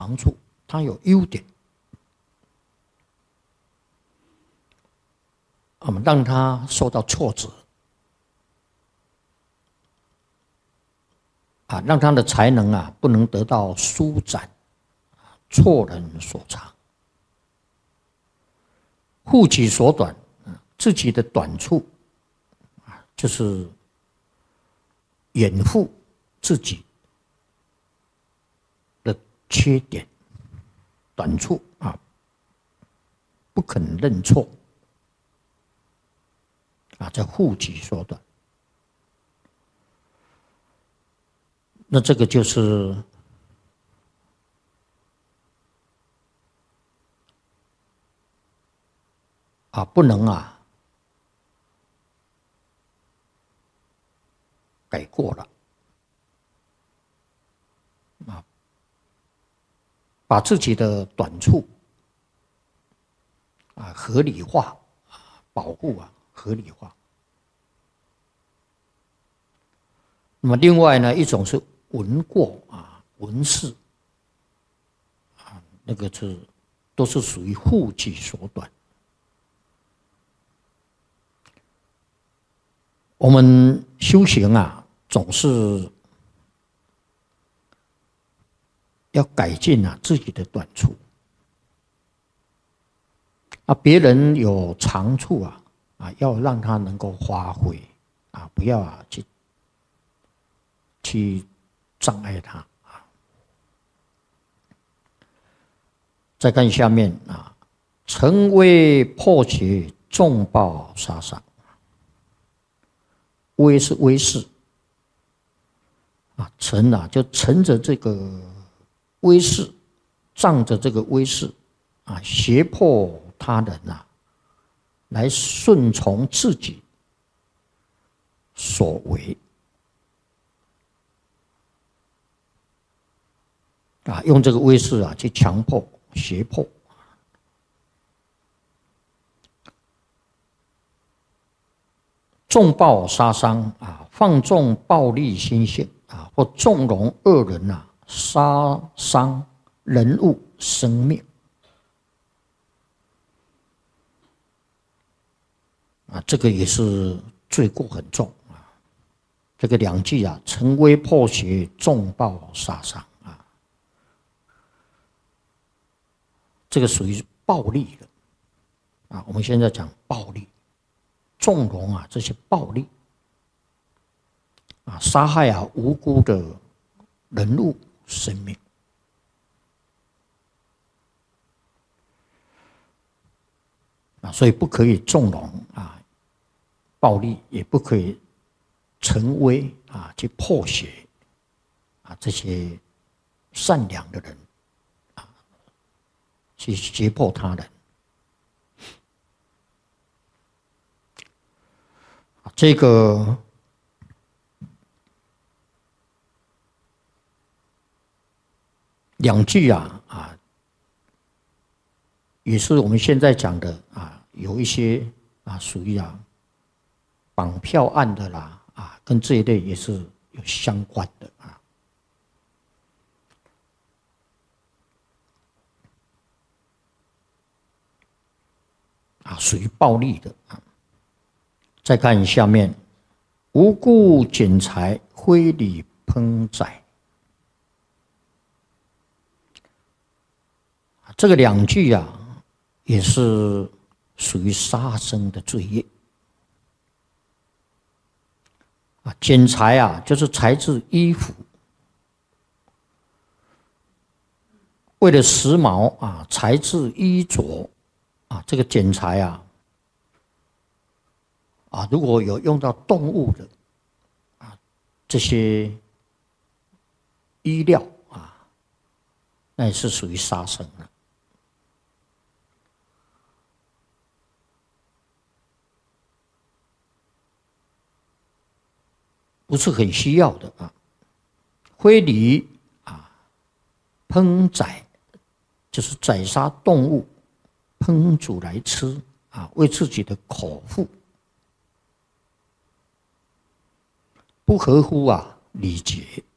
长处，它有优点，我们让它受到挫折，让它的才能不能得到舒展，错人所长，护己所短，自己的短处就是掩护自己的缺点、短处不肯认错叫护己所短。那这个就是不能改过了把自己的短处合理化，保护合理化。那么另外呢，一种是闻过闻事那个都是属于护己所短。我们修行总是要改进自己的短处别人有长处要让他能够发挥不要去障碍他再看下面成威破邪，重报杀伤。威是威势乘就乘着这个威势，仗着这个威势胁迫他人来顺从自己所为用这个威势去强迫、胁迫。重报杀伤放纵暴力心性或纵容恶人杀伤人物生命这个也是罪过很重这个两句成威破邪，重报杀伤这个属于暴力的我们现在讲暴力。纵容这些暴力杀害无辜的人物生命所以不可以纵容暴力，也不可以成威去破邪这些善良的人去胁迫他人。这个两句也是我们现在讲的有一些属于绑票案的啦跟这一类也是有相关的属于暴力的再看下面，无故捡财，非礼烹宰。这个两句也是属于杀生的罪业捡财就是材质衣服，为了时髦材质衣着这个捡财如果有用到动物的这些衣料那也是属于杀生了。不是很需要的非礼烹宰就是宰杀动物，烹煮来吃为自己的口腹。不合乎礼节